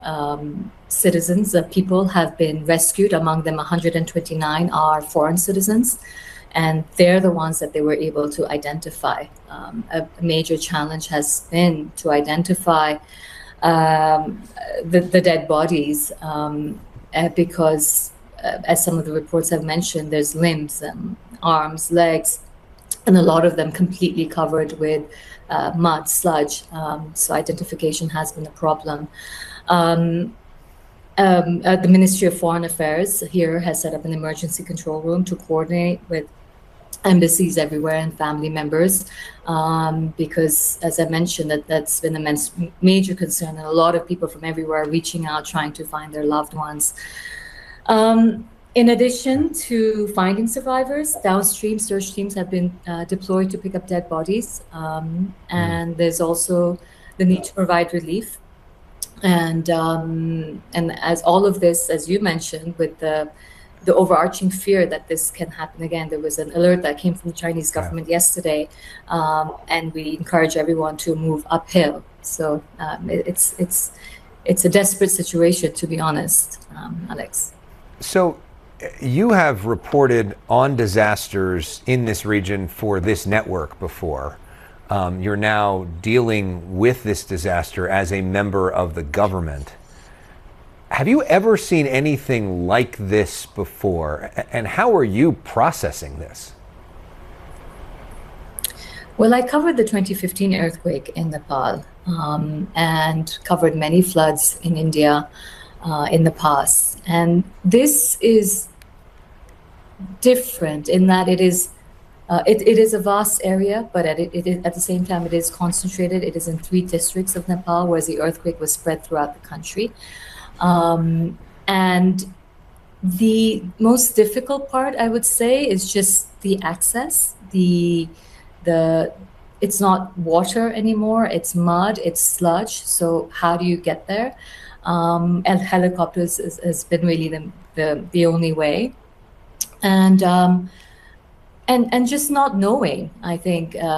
citizens, people have been rescued. Among them, 129 are foreign citizens, and they're the ones that they were able to identify. A major challenge has been to identify the dead bodies because, as some of the reports have mentioned, there's limbs, arms, legs, and a lot of them completely covered with mud, sludge. So identification has been a problem. The Ministry of Foreign Affairs here has set up an emergency control room to coordinate with embassies everywhere and family members, because, as I mentioned, that's been a major concern, and a lot of people from everywhere are reaching out, trying to find their loved ones. In addition to finding survivors, downstream search teams have been deployed to pick up dead bodies, and there's also the need to provide relief. And as all of this, as you mentioned, with the overarching fear that this can happen again, there was an alert that came from the Chinese government yesterday, and we encourage everyone to move uphill. So it's a desperate situation, to be honest, Alex. So you have reported on disasters in this region for this network before. You're now dealing with this disaster as a member of the government. Have you ever seen anything like this before? And how are you processing this? Well, I covered the 2015 earthquake in Nepal and covered many floods in India in the past. And this is different in that it is a vast area, but at the same time, it is concentrated. It is in 3 districts of Nepal, whereas the earthquake was spread throughout the country. And the most difficult part, I would say, is just the access. It's not water anymore, it's mud, it's sludge. So how do you get there? And helicopters has been really the only way. And just not knowing, I think,